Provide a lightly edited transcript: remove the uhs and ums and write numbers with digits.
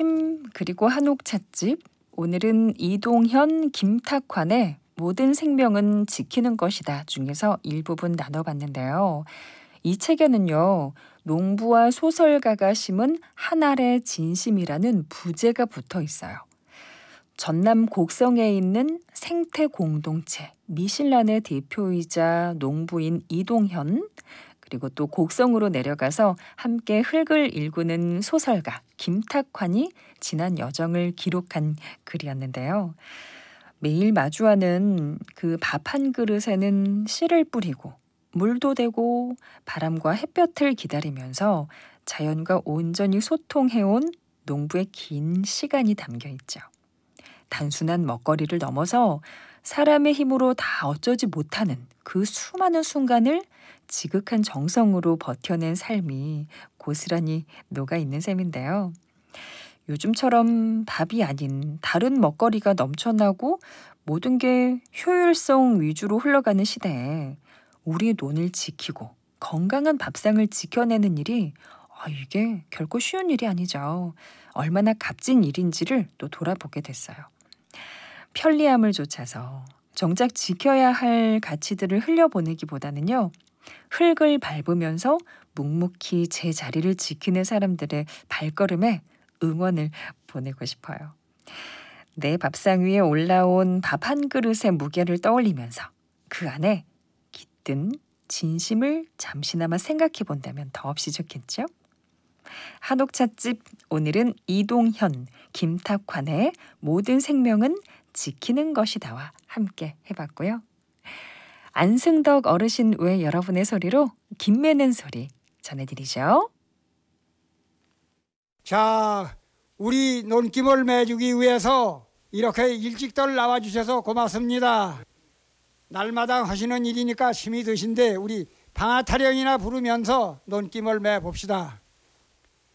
쉼 그리고 한옥 찻집. 오늘은 이동현, 김탁환의 모든 생명은 지키는 것이다 중에서 일부분 나눠봤는데요. 이 책에는요, 농부와 소설가가 심은 한 알의 진심이라는 부제가 붙어 있어요. 전남 곡성에 있는 생태 공동체 미실란의 대표이자 농부인 이동현, 그리고 또 곡성으로 내려가서 함께 흙을 일구는 소설가 김탁환이 지난 여정을 기록한 글이었는데요. 매일 마주하는 그 밥 한 그릇에는 씨를 뿌리고 물도 대고 바람과 햇볕을 기다리면서 자연과 온전히 소통해온 농부의 긴 시간이 담겨 있죠. 단순한 먹거리를 넘어서 사람의 힘으로 다 어쩌지 못하는 그 수많은 순간을 지극한 정성으로 버텨낸 삶이 고스란히 녹아있는 셈인데요. 요즘처럼 밥이 아닌 다른 먹거리가 넘쳐나고 모든 게 효율성 위주로 흘러가는 시대에 우리 논을 지키고 건강한 밥상을 지켜내는 일이 이게 결코 쉬운 일이 아니죠. 얼마나 값진 일인지를 또 돌아보게 됐어요. 편리함을 좇아서 정작 지켜야 할 가치들을 흘려보내기보다는요. 흙을 밟으면서 묵묵히 제 자리를 지키는 사람들의 발걸음에 응원을 보내고 싶어요. 내 밥상 위에 올라온 밥 한 그릇의 무게를 떠올리면서 그 안에 깃든 진심을 잠시나마 생각해 본다면 더없이 좋겠죠? 한옥 찻집 오늘은 이동현, 김탁환의 모든 생명은 지키는 것이다와 함께 해봤고요. 안승덕 어르신 외 여러분의 소리로 김매는 소리 전해드리죠. 자, 우리 논김을 매주기 위해서 이렇게 일찍들 나와주셔서 고맙습니다. 날마다 하시는 일이니까 힘이 드신데 우리 방아타령이나 부르면서 논김을 매봅시다.